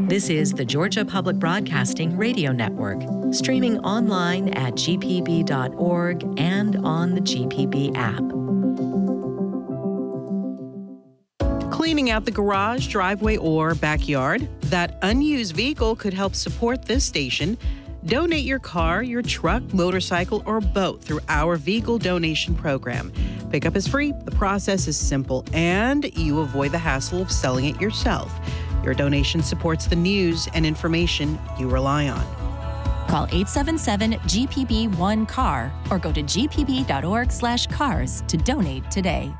This is the Georgia Public Broadcasting Radio Network, streaming online at gpb.org and on the GPB app. Cleaning out the garage, driveway, or backyard? That unused vehicle could help support this station. Donate your car, your truck, motorcycle, or boat through our vehicle donation program. Pickup is free, the process is simple, and you avoid the hassle of selling it yourself. Your donation supports the news and information you rely on. Call 877-GPB-1-CAR or go to gpb.org/cars to donate today.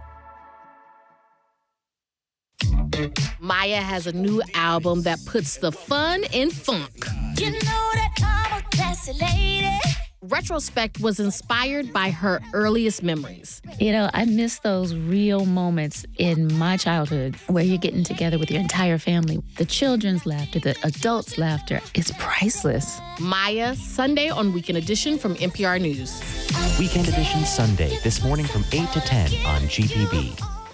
Maya has a new album that puts the fun in funk. You know that I'm a classy lady. Retrospect was inspired by her earliest memories. You know, I miss those real moments in my childhood where you're getting together with your entire family. The children's laughter, the adults' laughter, it's priceless. Maya, Sunday on Weekend Edition from NPR News. Weekend Edition Sunday, this morning from 8 to 10 on GPB.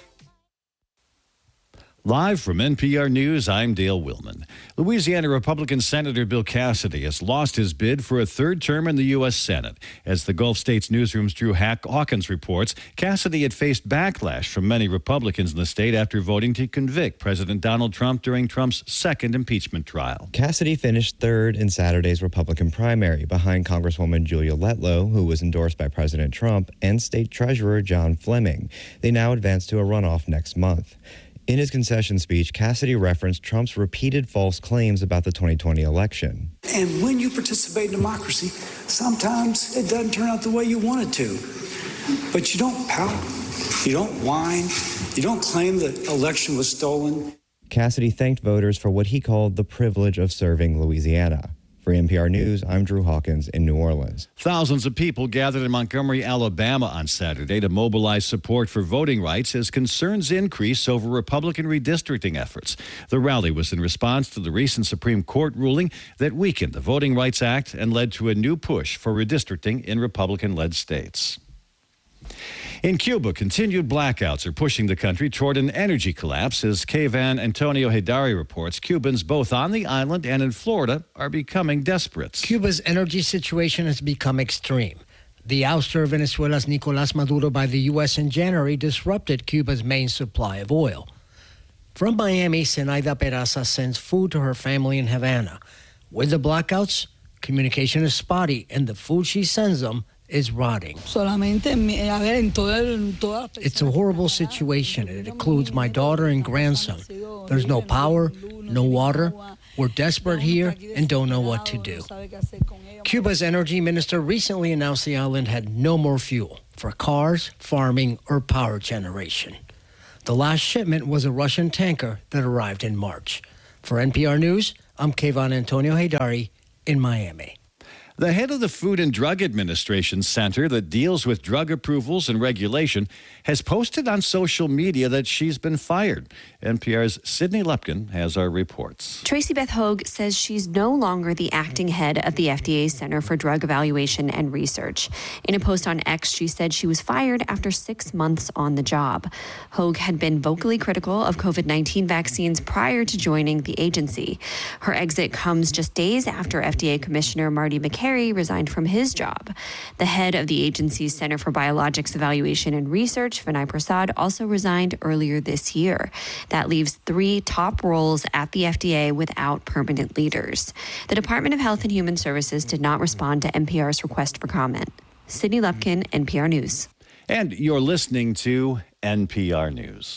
Live from NPR News, I'm Dale Willman. Louisiana Republican Senator Bill Cassidy has lost his bid for a third term in the U.S. Senate. As the Gulf States Newsroom's Drew Hawkins reports, Cassidy had faced backlash from many Republicans in the state after voting to convict President Donald Trump during Trump's second impeachment trial. Cassidy finished third in Saturday's Republican primary behind Congresswoman Julia Letlow, who was endorsed by President Trump, and State Treasurer John Fleming. They now advance to a runoff next month. In his concession speech, Cassidy referenced Trump's repeated false claims about the 2020 election. And when you participate in democracy, sometimes it doesn't turn out the way you want it to. But you don't pout, you don't whine, you don't claim the election was stolen. Cassidy thanked voters for what he called the privilege of serving Louisiana. For NPR News, I'm Drew Hawkins in New Orleans. Thousands of people gathered in Montgomery, Alabama on Saturday to mobilize support for voting rights as concerns increase over Republican redistricting efforts. The rally was in response to the recent Supreme Court ruling that weakened the Voting Rights Act and led to a new push for redistricting in Republican-led states. In Cuba, continued blackouts are pushing the country toward an energy collapse. As KVAN Antonio Hedari reports, Cubans both on the island and in Florida are becoming desperate. Cuba's energy situation has become extreme. The ouster of Venezuela's Nicolás Maduro by the U.S. in January disrupted Cuba's main supply of oil. From Miami, Zenaida Peraza sends food to her family in Havana. With the blackouts, communication is spotty, and the food she sends them is rotting. It's a horrible situation. It includes my daughter and grandson. There's no power, no water. We're desperate here and don't know what to do. Cuba's energy minister recently announced the island had no more fuel for cars, farming, or power generation. The last shipment was a Russian tanker that arrived in March. For NPR News, I'm KVAN Antonio Hedari in Miami. The head of the Food and Drug Administration Center that deals with drug approvals and regulation has posted on social media that she's been fired. NPR's Sydney Lupkin has our reports. Tracy Beth Hogue says she's no longer the acting head of the FDA's Center for Drug Evaluation and Research. In a post on X, she said she was fired after 6 months on the job. Hogue had been vocally critical of COVID-19 vaccines prior to joining the agency. Her exit comes just days after FDA Commissioner Marty McCarry resigned from his job. The head of the agency's Center for Biologics Evaluation and Research, Vinay Prasad, also resigned earlier this year. That leaves 3 top roles at the FDA without permanent leaders. The Department of Health and Human Services did not respond to NPR's request for comment. Sydney Lupkin, NPR News. And you're listening to NPR News.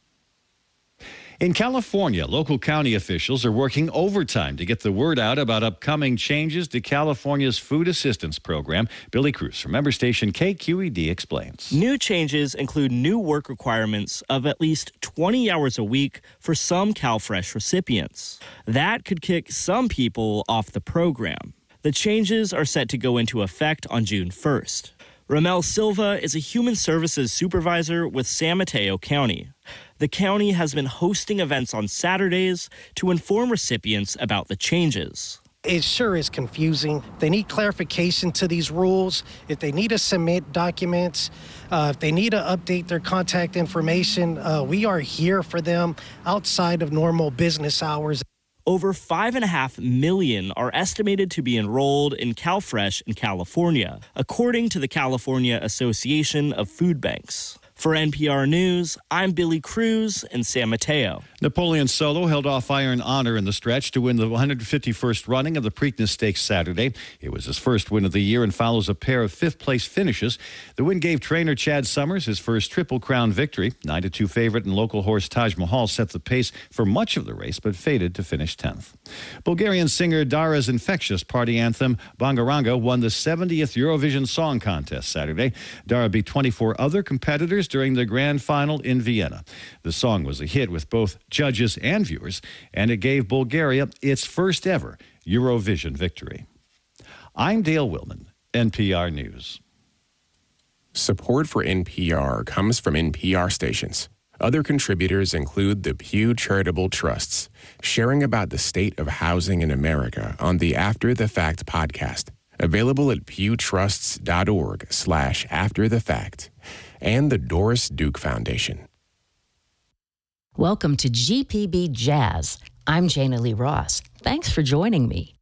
In California, local county officials are working overtime to get the word out about upcoming changes to California's food assistance program. Billy Cruz from member station KQED explains. New changes include new work requirements of at least 20 hours a week for some CalFresh recipients. That could kick some people off the program. The changes are set to go into effect on June 1st. Ramel Silva is a human services supervisor with San Mateo County. The county has been hosting events on Saturdays to inform recipients about the changes. It sure is confusing. They need clarification to these rules. If they need to submit documents, if they need to update their contact information, we are here for them outside of normal business hours. Over 5.5 million are estimated to be enrolled in CalFresh in California, according to the California Association of Food Banks. For NPR News, I'm Billy Cruz in San Mateo. Napoleon Solo held off Iron Honor in the stretch to win the 151st running of the Preakness Stakes Saturday. It was his first win of the year and follows a pair of fifth-place finishes. The win gave trainer Chad Summers his first Triple Crown victory. 9-2 favorite and local horse Taj Mahal set the pace for much of the race, but faded to finish 10th. Bulgarian singer Dara's infectious party anthem, Bangaranga, won the 70th Eurovision Song Contest Saturday. Dara beat 24 other competitors during the grand final in Vienna. The song was a hit with both judges and viewers, and it gave Bulgaria its first ever Eurovision victory. I'm Dale Willman, NPR News. Support for NPR comes from NPR stations. Other contributors include the Pew Charitable Trusts, sharing about the state of housing in America on the After the Fact podcast, available at pewtrusts.org/afterthefact, and the Doris Duke Foundation. Welcome to GPB Jazz. I'm Jana Lee Ross. Thanks for joining me.